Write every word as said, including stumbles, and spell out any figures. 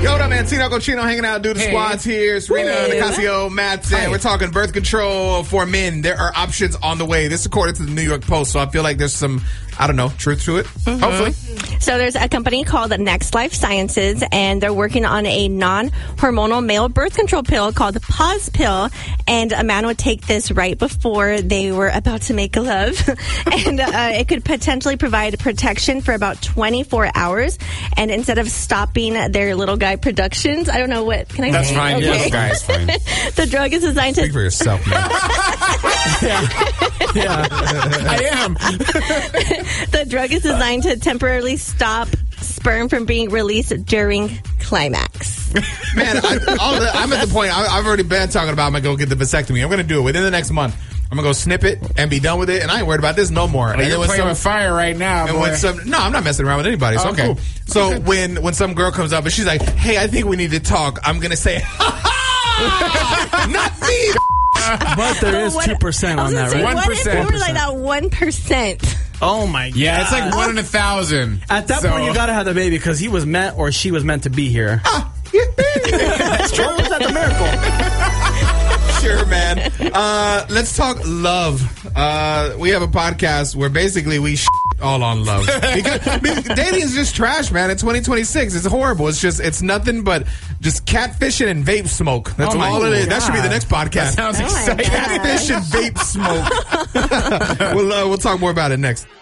Yo, what up, man? Tino Cochino hanging out. Dude, the Hey. squad's here. Serena, Hey. Nicasio, Matt. Hi. We're talking birth control for men. There are options on the way. This according to the New York Post, so I feel like there's some, I don't know, truth to it. Mm-hmm. Hopefully. So there's a company called Next Life Sciences, and they're working on a non-hormonal male birth control pill called the Pause Pill. And a man would take this right before they were about to make love. and uh, it could potentially provide protection for about twenty-four hours. And instead of stopping their little guy productions, I don't know what, can I That's say? fine. Okay. Little guy is fine. The drug is designed to... Speak for yourself, man. Yeah. I am. The drug is designed to temporarily stop sperm from being released during climax. Man, I, all the, I'm at the point, I, I've already been talking about I'm going to go get the vasectomy. I'm going to do it within the next month. I'm going to go snip it and be done with it, and I ain't worried about this no more. Well, and you're when playing some- with fire right now, And boy. when some, no, I'm not messing around with anybody, so Okay. I'm cool. So Okay. when when some girl comes up and she's like, "Hey, I think we need to talk," I'm gonna say, "Ha ha! Not me." But there is What- two percent I was on gonna that, say, right? What if one we were like that one percent? Oh my god. Yeah, it's like one in a thousand. At that So- point, you gotta have the baby because he was meant or she was meant to be here. That's true. That's a miracle. Sure, man. Uh, let's talk love. Uh, we have a podcast where basically we sh- all on love. Because, I mean, dating is just trash, man. In twenty twenty-six, it's horrible. It's just, it's nothing but just catfishing and vape smoke. That's Oh my all it is. That should be the God. next podcast. That sounds Oh my exciting. God. Catfish and vape smoke. we'll uh, we'll talk more about it next.